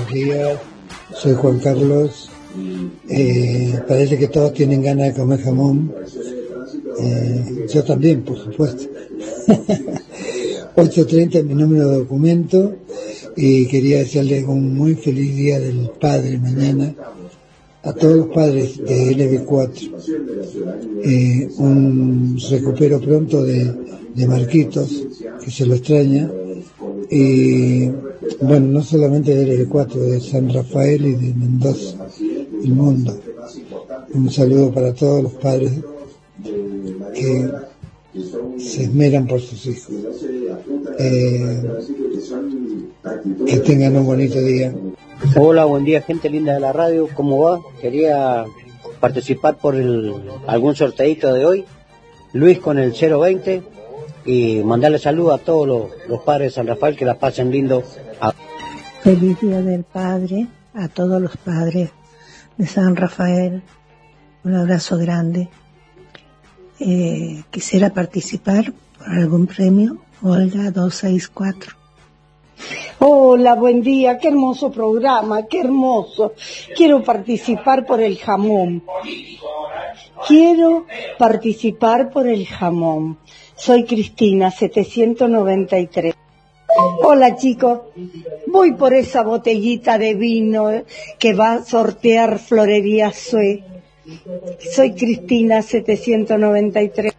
días. Soy Juan Carlos. Parece que todos tienen ganas de comer jamón. Yo también, por supuesto. 8:30 es mi número de documento y quería desearles un muy feliz Día del Padre mañana a todos los padres de LB4. Un recupero pronto de Marquitos, que se lo extraña, y bueno, no solamente de LB4, de San Rafael y de Mendoza, el mundo. Un saludo para todos los padres que se esmeran por sus hijos. Que tengan un bonito día. Hola, buen día, gente linda de la radio, ¿cómo va? Quería participar por algún sorteito de hoy, Luis con el 020, y mandarle saludos a todos los padres de San Rafael, que la pasen lindo. Feliz Día del Padre a todos los padres de San Rafael, un abrazo grande. Quisiera participar por algún premio, Olga 264. Hola, buen día, qué hermoso programa, qué hermoso. Quiero participar por el jamón. Soy Cristina, 793. Hola, chicos. Voy por esa botellita de vino que va a sortear Florería Sue. Soy Cristina, 793.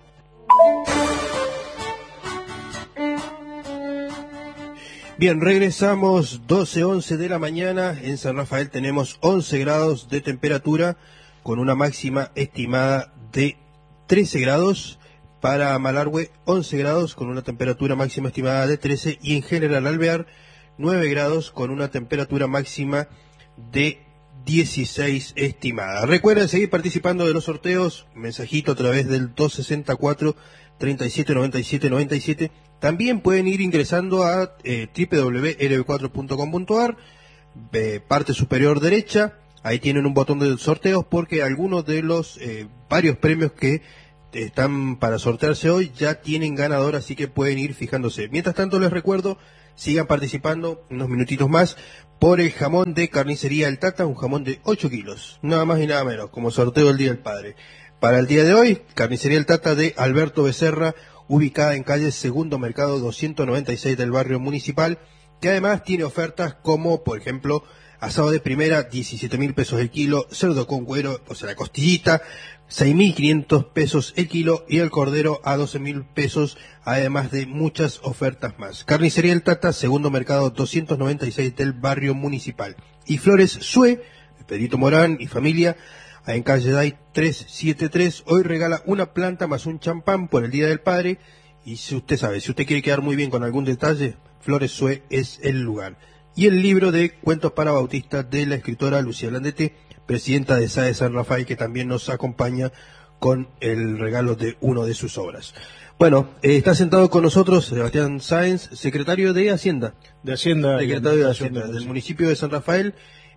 Bien, regresamos 12:11 de la mañana. En San Rafael tenemos 11 grados de temperatura con una máxima estimada de 13 grados. Para Malargüe, 11 grados con una temperatura máxima estimada de 13. Y en General Alvear, 9 grados con una temperatura máxima de 16 estimada. Recuerden seguir participando de los sorteos. Mensajito a través del 264 379797. También pueden ir ingresando a www.lb4.com.ar, parte superior derecha. Ahí tienen un botón de sorteos porque algunos de los varios premios que están para sortearse hoy ya tienen ganador, así que pueden ir fijándose. Mientras tanto, les recuerdo, sigan participando unos minutitos más por el jamón de Carnicería El Tata, un jamón de 8 kilos, nada más y nada menos, como sorteo del Día del Padre. Para el día de hoy, Carnicería El Tata de Alberto Becerra, ubicada en calle Segundo Mercado 296 del barrio Municipal, que además tiene ofertas como, por ejemplo, asado de primera, 17.000 pesos el kilo, cerdo con cuero, o sea, la costillita, 6.500 pesos el kilo, y el cordero a 12.000 pesos, además de muchas ofertas más. Carnicería El Tata, Segundo Mercado 296 del barrio Municipal. Y Flores Sue, Pedrito Morán y familia, en calle Day 373, hoy regala una planta más un champán por el Día del Padre, y si usted sabe, si usted quiere quedar muy bien con algún detalle, Flores Sue es el lugar. Y el libro de cuentos para bautistas de la escritora Lucía Blandete, presidenta de SAE San Rafael, que también nos acompaña con el regalo de una de sus obras. Bueno, está sentado con nosotros Sebastián Sáenz, secretario de Hacienda. Secretario de Hacienda del municipio de San Rafael.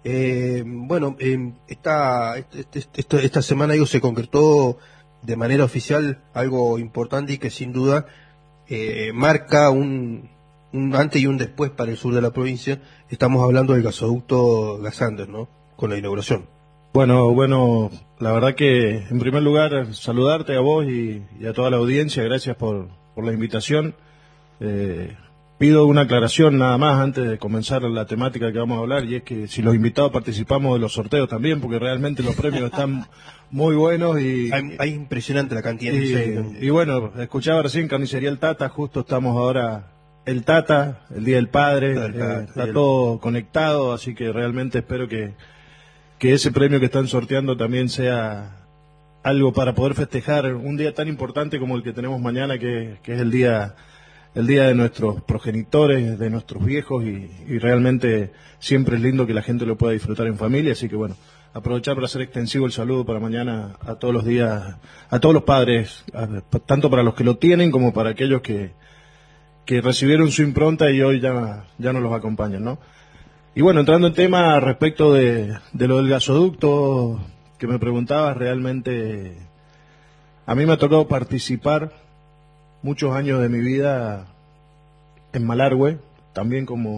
Esta semana se concretó de manera oficial algo importante y que sin duda marca un antes y un después para el sur de la provincia. Estamos hablando del gasoducto Gasander, ¿no? Con la inauguración. Bueno, la verdad que en primer lugar saludarte a vos y a toda la audiencia, gracias por la invitación. Pido una aclaración nada más antes de comenzar la temática que vamos a hablar, y es que si los invitados participamos de los sorteos también, porque realmente los premios están muy buenos y hay impresionante la cantidad y bueno, escuchaba recién Carnicería El Tata, justo estamos ahora el Tata, el Día del Padre, está todo conectado, así que realmente espero que ese premio que están sorteando también sea algo para poder festejar un día tan importante como el que tenemos mañana, que es el día de nuestros progenitores, de nuestros viejos, y realmente siempre es lindo que la gente lo pueda disfrutar en familia, así que bueno, aprovechar para hacer extensivo el saludo para mañana a todos los días, a todos los padres, tanto para los que lo tienen como para aquellos que recibieron su impronta y hoy ya no los acompañan, ¿no? Y bueno, entrando en tema respecto de lo del gasoducto que me preguntabas, realmente a mí me ha tocado participar muchos años de mi vida en Malargüe, también como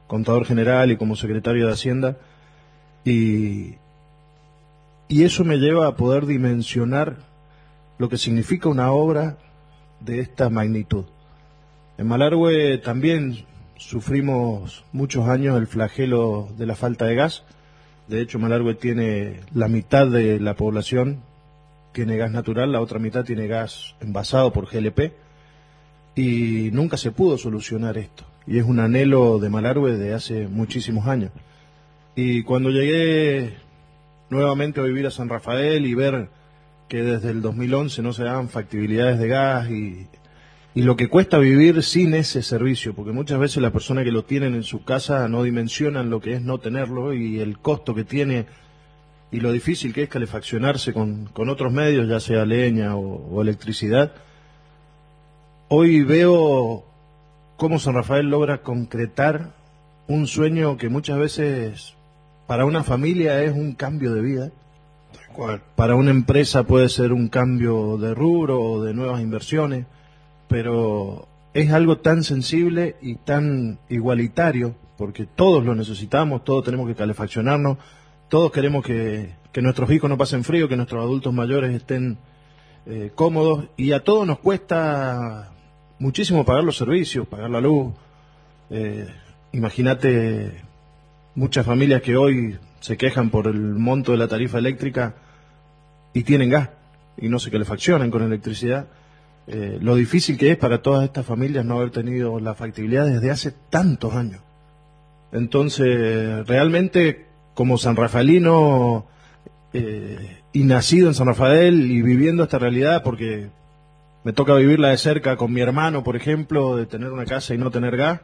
contador general y como secretario de Hacienda, y eso me lleva a poder dimensionar lo que significa una obra de esta magnitud. En Malargüe también sufrimos muchos años el flagelo de la falta de gas. De hecho, Malargüe tiene la mitad de la población tiene gas natural, la otra mitad tiene gas envasado por GLP, y nunca se pudo solucionar esto. Y es un anhelo de Malargüe de hace muchísimos años. Y cuando llegué nuevamente a vivir a San Rafael y ver que desde el 2011 no se daban factibilidades de gas y lo que cuesta vivir sin ese servicio, porque muchas veces las personas que lo tienen en su casa no dimensionan lo que es no tenerlo y el costo que tiene y lo difícil que es calefaccionarse con otros medios, ya sea leña o electricidad. Hoy veo cómo San Rafael logra concretar un sueño que muchas veces para una familia es un cambio de vida. Para una empresa puede ser un cambio de rubro o de nuevas inversiones, pero es algo tan sensible y tan igualitario, porque todos lo necesitamos, todos tenemos que calefaccionarnos, todos queremos que nuestros hijos no pasen frío, que nuestros adultos mayores estén cómodos, y a todos nos cuesta muchísimo pagar los servicios, pagar la luz. Imagínate muchas familias que hoy se quejan por el monto de la tarifa eléctrica y tienen gas y no se calefaccionan con electricidad. Lo difícil que es para todas estas familias no haber tenido la factibilidad desde hace tantos años. Entonces, realmente, como sanrafaelino y nacido en San Rafael y viviendo esta realidad, porque me toca vivirla de cerca con mi hermano, por ejemplo, de tener una casa y no tener gas,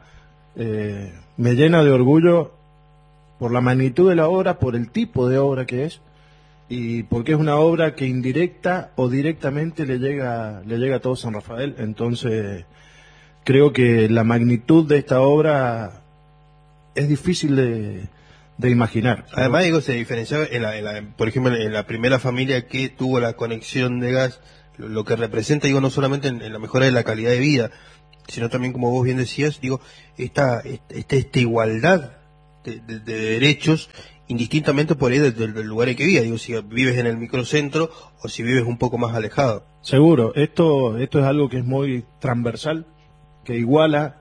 me llena de orgullo por la magnitud de la obra, por el tipo de obra que es, y porque es una obra que indirecta o directamente le llega a todo San Rafael. Entonces creo que la magnitud de esta obra es difícil de imaginar. Además, digo, se diferenciaba por ejemplo, en la primera familia que tuvo la conexión de gas, lo que representa, digo, no solamente en la mejora de la calidad de vida, sino también, como vos bien decías, digo, esta igualdad de derechos, indistintamente por ahí del lugar en que vivas, digo, si vives en el microcentro o si vives un poco más alejado. Seguro, esto es algo que es muy transversal, que iguala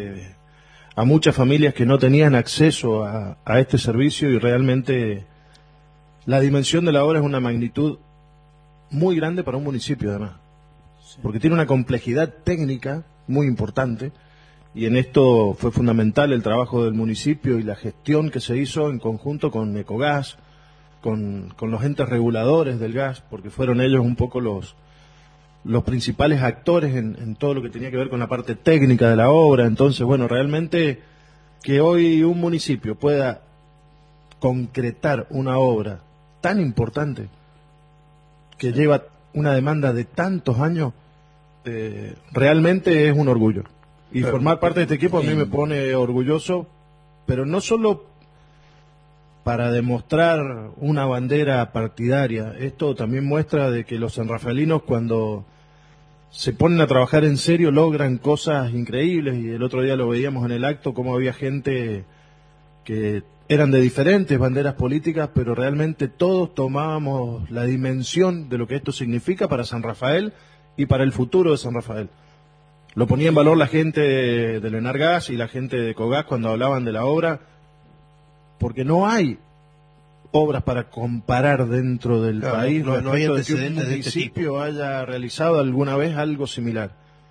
a muchas familias que no tenían acceso a este servicio, y realmente la dimensión de la obra es una magnitud muy grande para un municipio, además, porque tiene una complejidad técnica muy importante. Y en esto fue fundamental el trabajo del municipio y la gestión que se hizo en conjunto con Ecogas, con los entes reguladores del gas, porque fueron ellos un poco los principales actores en todo lo que tenía que ver con la parte técnica de la obra. Entonces, bueno, realmente que hoy un municipio pueda concretar una obra tan importante que lleva una demanda de tantos años, realmente es un orgullo. Y formar parte de este equipo a mí me pone orgulloso, pero no solo para demostrar una bandera partidaria. Esto también muestra de que los sanrafaelinos, cuando se ponen a trabajar en serio, logran cosas increíbles. Y el otro día lo veíamos en el acto, cómo había gente que eran de diferentes banderas políticas, pero realmente todos tomábamos la dimensión de lo que esto significa para San Rafael y para el futuro de San Rafael. Lo ponía en valor la gente del Enargas y la gente de Ecogas cuando hablaban de la obra, porque no hay obras para comparar dentro del país. No hay antecedentes de que un municipio haya realizado alguna vez algo similar.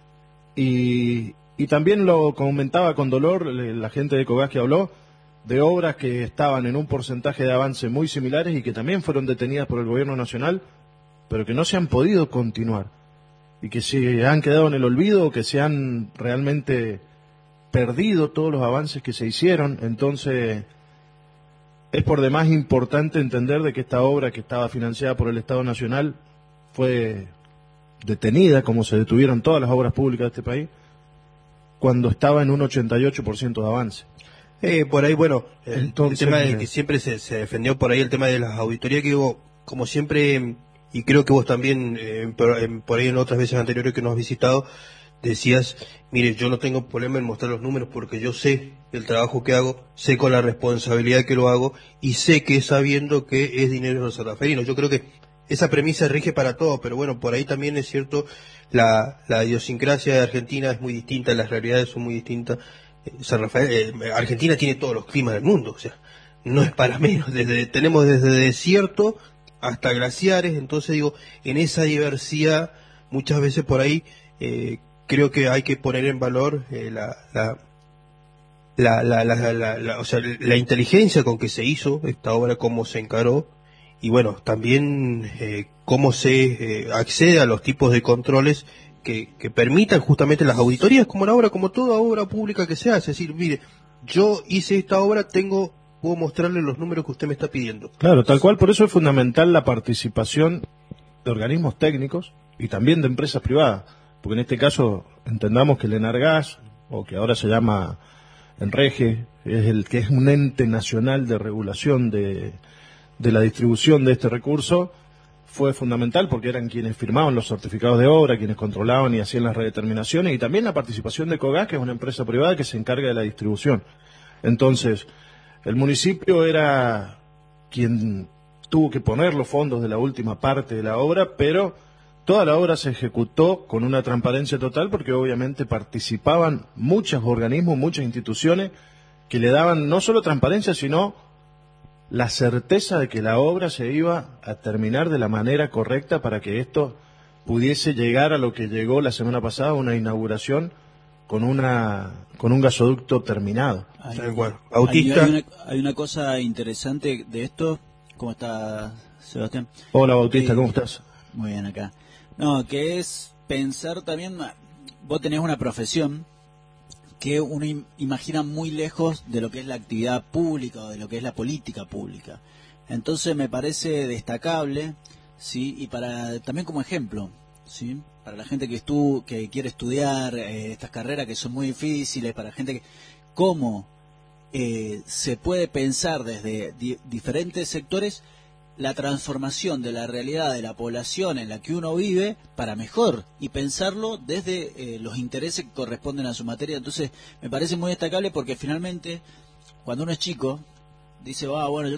Y también lo comentaba con dolor la gente de Ecogas que habló de obras que estaban en un porcentaje de avance muy similares y que también fueron detenidas por el gobierno nacional, pero que no se han podido continuar. Y que se han quedado en el olvido, que se han realmente perdido todos los avances que se hicieron. Entonces, es por demás importante entender de que esta obra, que estaba financiada por el Estado Nacional, fue detenida, como se detuvieron todas las obras públicas de este país, cuando estaba en un 88% de avance. Por ahí, bueno, entonces, el tema de que siempre se defendió por ahí el tema de las auditorías, que hubo, como siempre, y creo que vos también, por ahí en otras veces anteriores que nos has visitado, decías, mire, yo no tengo problema en mostrar los números porque yo sé el trabajo que hago, sé con la responsabilidad que lo hago y sé que sabiendo que es dinero de los sanraferinos. Yo creo que esa premisa rige para todo, pero bueno, por ahí también es cierto, la idiosincrasia de Argentina es muy distinta, las realidades son muy distintas. San Rafael, Argentina tiene todos los climas del mundo, o sea, no es para menos, tenemos desde desierto hasta glaciares, entonces digo, en esa diversidad, muchas veces por ahí, creo que hay que poner en valor o sea, la inteligencia con que se hizo esta obra, cómo se encaró, y bueno, también cómo se accede a los tipos de controles que permitan justamente las auditorías, como la obra, como toda obra pública que se hace. Es decir, mire, yo hice esta obra, puedo mostrarle los números que usted me está pidiendo. Claro, tal cual, por eso es fundamental la participación de organismos técnicos y también de empresas privadas, porque en este caso entendamos que el Enargas, o que ahora se llama Enrege, es el que es un ente nacional de regulación de la distribución de este recurso, fue fundamental porque eran quienes firmaban los certificados de obra, quienes controlaban y hacían las redeterminaciones, y también la participación de COGAS, que es una empresa privada que se encarga de la distribución. Entonces, el municipio era quien tuvo que poner los fondos de la última parte de la obra, pero toda la obra se ejecutó con una transparencia total porque obviamente participaban muchos organismos, muchas instituciones que le daban no solo transparencia, sino la certeza de que la obra se iba a terminar de la manera correcta para que esto pudiese llegar a lo que llegó la semana pasada, una inauguración con un gasoducto terminado. Hay una cosa interesante de esto. ¿Cómo está, Sebastián? Hola, Bautista, ¿cómo estás? Muy bien acá. No, que es pensar también, vos tenés una profesión que uno imagina muy lejos de lo que es la actividad pública o de lo que es la política pública. Entonces me parece destacable, ¿sí? Y también como ejemplo, ¿sí? Para la gente que quiere estudiar estas carreras que son muy difíciles, para la gente que cómo se puede pensar desde diferentes sectores la transformación de la realidad de la población en la que uno vive para mejor, y pensarlo desde los intereses que corresponden a su materia. Entonces me parece muy destacable porque finalmente cuando uno es chico dice, bueno, yo